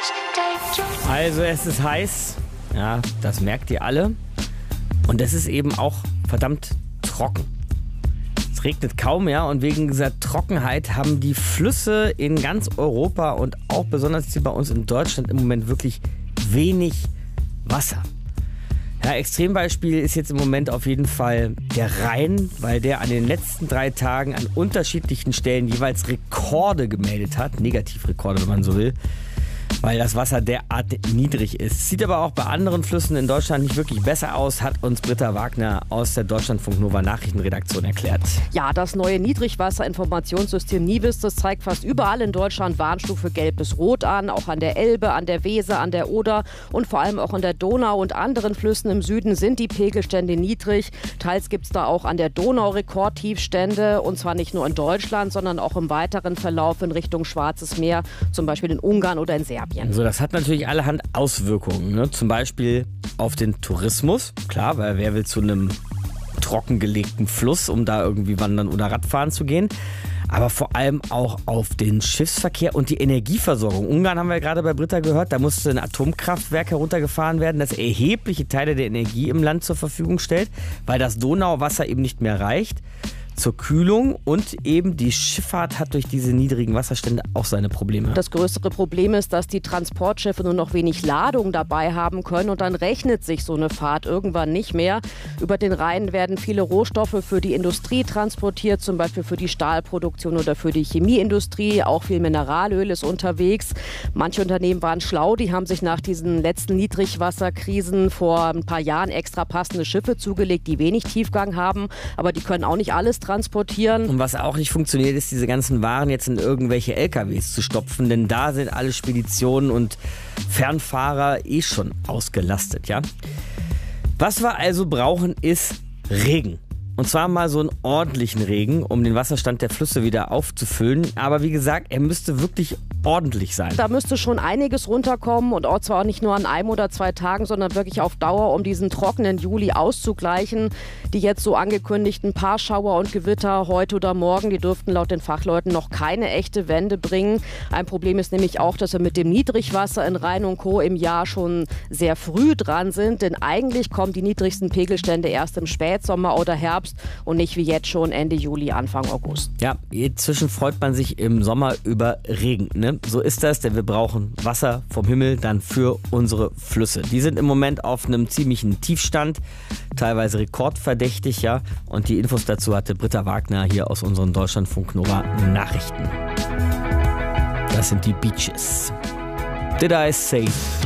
Also es ist heiß, ja, das merkt ihr alle. Und es ist eben auch verdammt trocken. Es regnet kaum, ja, und wegen dieser Trockenheit haben die Flüsse in ganz Europa und auch besonders hier bei uns in Deutschland im Moment wirklich wenig Wasser. Ja, Extrembeispiel ist jetzt im Moment auf jeden Fall der Rhein, weil der an den letzten 3 Tagen an unterschiedlichen Stellen jeweils Rekorde gemeldet hat. Negativrekorde, wenn man so will. Weil das Wasser derart niedrig ist. Sieht aber auch bei anderen Flüssen in Deutschland nicht wirklich besser aus, hat uns Britta Wagner aus der Deutschlandfunk Nova Nachrichtenredaktion erklärt. Ja, das neue Niedrigwasserinformationssystem NIWIS, das zeigt fast überall in Deutschland Warnstufe Gelb bis Rot an. Auch an der Elbe, an der Weser, an der Oder und vor allem auch an der Donau und anderen Flüssen im Süden sind die Pegelstände niedrig. Teils gibt es da auch an der Donau Rekordtiefstände. Und zwar nicht nur in Deutschland, sondern auch im weiteren Verlauf in Richtung Schwarzes Meer, zum Beispiel in Ungarn oder in Serbien. So, das hat natürlich allerhand Auswirkungen, ne? Zum Beispiel auf den Tourismus. Klar, weil wer will zu einem trockengelegten Fluss, um da irgendwie wandern oder Radfahren zu gehen. Aber vor allem auch auf den Schiffsverkehr und die Energieversorgung. Ungarn haben wir gerade bei Britta gehört, da musste ein Atomkraftwerk heruntergefahren werden, das erhebliche Teile der Energie im Land zur Verfügung stellt, weil das Donauwasser eben nicht mehr reicht zur Kühlung, und eben die Schifffahrt hat durch diese niedrigen Wasserstände auch seine Probleme. Das größere Problem ist, dass die Transportschiffe nur noch wenig Ladung dabei haben können und dann rechnet sich so eine Fahrt irgendwann nicht mehr. Über den Rhein werden viele Rohstoffe für die Industrie transportiert, zum Beispiel für die Stahlproduktion oder für die Chemieindustrie. Auch viel Mineralöl ist unterwegs. Manche Unternehmen waren schlau, die haben sich nach diesen letzten Niedrigwasserkrisen vor ein paar Jahren extra passende Schiffe zugelegt, die wenig Tiefgang haben, aber die können auch nicht alles transportieren. Und was auch nicht funktioniert, ist, diese ganzen Waren jetzt in irgendwelche LKWs zu stopfen, denn da sind alle Speditionen und Fernfahrer schon ausgelastet, ja. Was wir also brauchen, ist Regen. Und zwar mal so einen ordentlichen Regen, um den Wasserstand der Flüsse wieder aufzufüllen. Aber wie gesagt, er müsste wirklich ordentlich sein. Da müsste schon einiges runterkommen und auch zwar nicht nur an 1 oder 2 Tagen, sondern wirklich auf Dauer, um diesen trockenen Juli auszugleichen. Die jetzt so angekündigten Paarschauer und Gewitter heute oder morgen, die dürften laut den Fachleuten noch keine echte Wende bringen. Ein Problem ist nämlich auch, dass wir mit dem Niedrigwasser in Rhein und Co. im Jahr schon sehr früh dran sind, denn eigentlich kommen die niedrigsten Pegelstände erst im Spätsommer oder Herbst und nicht wie jetzt schon Ende Juli, Anfang August. Ja, inzwischen freut man sich im Sommer über Regen, ne? So ist das, denn wir brauchen Wasser vom Himmel dann für unsere Flüsse. Die sind im Moment auf einem ziemlichen Tiefstand, teilweise rekordverdächtig, ja. Und die Infos dazu hatte Britta Wagner hier aus unseren Deutschlandfunk Nova Nachrichten. Das sind die Beaches. Did I say?